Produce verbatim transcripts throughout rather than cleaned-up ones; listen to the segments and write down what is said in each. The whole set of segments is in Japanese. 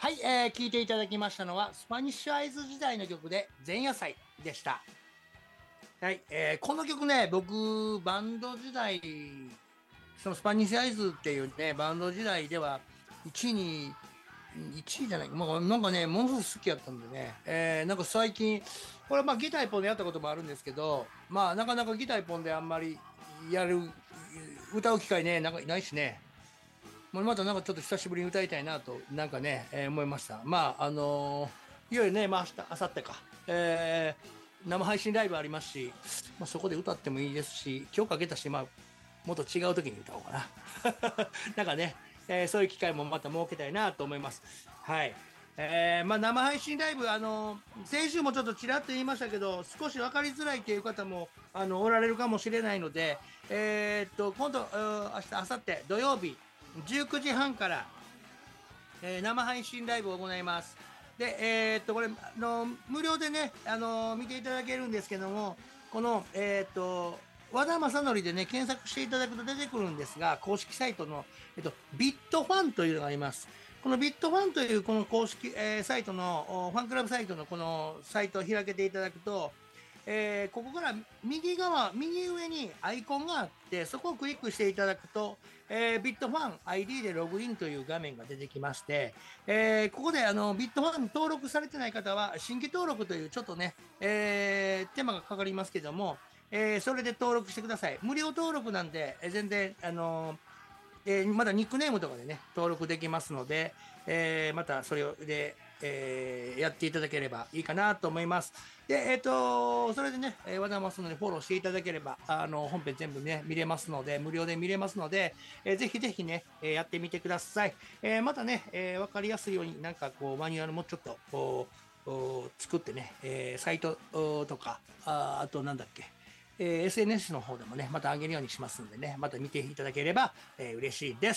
はい、えー、聞いていただきましたのは、スパニッシュアイズ時代の曲で、前夜祭でした。はい、えー、この曲ね、僕、バンド時代、そのスパニッシュアイズっていうね、バンド時代では、いちいに、いちいじゃない、まあ、なんかね、ものすごく好きやったんでね、えー、なんか最近、これまあギター一本でやったこともあるんですけど、まあなかなかギター一本であんまりやる、歌う機会ね、なんかないしね、もうまたなんかちょっと久しぶりに歌いたいなと、なんかね、えー思いました。まあ、あのーいよいよね、まあ明日、明後日か、えー生配信ライブありますし、まあ、そこで歌ってもいいですし、今日かけたし、まあ、もっと違う時に歌おうかな。なんかね、えーそういう機会もまた設けたいなと思います。はい。えーまあ、生配信ライブ、あのー先週もちょっとちらっと言いましたけど、少し分かりづらいという方もあのおられるかもしれないので、えーっと今度、うん明日、明後日土曜日、じゅうくじはんから、えー生配信ライブを行います。で、えーっと、これ、あの、無料でね、あの、見ていただけるんですけども、この、えーっと、和田正則でね、検索していただくと出てくるんですが、公式サイトの、えっと、ビットファンというのがあります。このビットファンというこの公式、えーサイトの、ファンクラブサイトのこのサイトを開けていただくと、えーここから右側、右上にアイコンがあって、そこをクリックしていただくと、えー、ビットファン アイディー でログインという画面が出てきまして、えーここであのビットファン登録されてない方は、新規登録というちょっとね、えー手間がかかりますけども、えーそれで登録してください。無料登録なんで、えー全然、あのーえーまだニックネームとかでね、登録できますので、えーまたそれで、えーやっていただければいいかなと思います。で、えっ、と、それでね、えー和田ますのでフォローしていただければ、あの、本編全部ね、見れますので、無料で見れますので、えーぜひぜひね、えーやってみてください。えーまたね、えーわかりやすいように、なんかこう、マニュアルもちょっと、こう、お作ってね、えーサイトおとか、ああとなんだっけ、えー エスエヌエス の方でもね、また上げるようにしますんでね、また見ていただければ、えー嬉しいです。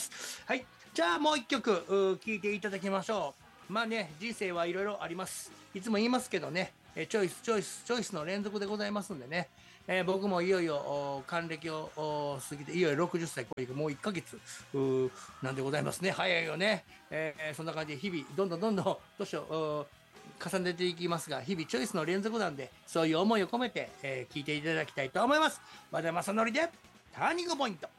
はい。じゃあもう一曲、聴いていただきましょう。まあね、人生はいろいろあります。いつも言いますけどね、えーチョイス、チョイス、チョイスの連続でございますんでね、えー僕もいよいよ還暦を過ぎて、いよいよろくじゅっさい超えて、もういっかげつなんでございますね。早いよね。えーそんな感じで日々、どんどんどんどん年を重ねていきますが、日々チョイスの連続なんで、そういう思いを込めて、えー聞いていただきたいと思います。和田正則で、ターニングポイント。